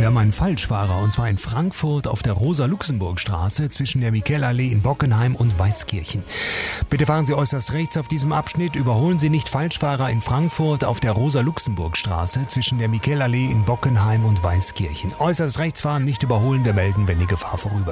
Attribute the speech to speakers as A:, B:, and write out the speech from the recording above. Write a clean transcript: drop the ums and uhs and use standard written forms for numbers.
A: Wir haben einen Falschfahrer, und zwar in Frankfurt auf der Rosa-Luxemburg-Straße zwischen der Michelallee in Bockenheim und Weißkirchen. Bitte fahren Sie äußerst rechts auf diesem Abschnitt. Überholen Sie nicht Falschfahrer in Frankfurt auf der Rosa-Luxemburg-Straße zwischen der Michelallee in Bockenheim und Weißkirchen. Äußerst rechts fahren, nicht überholen. Wir melden, wenn die Gefahr vorüber ist.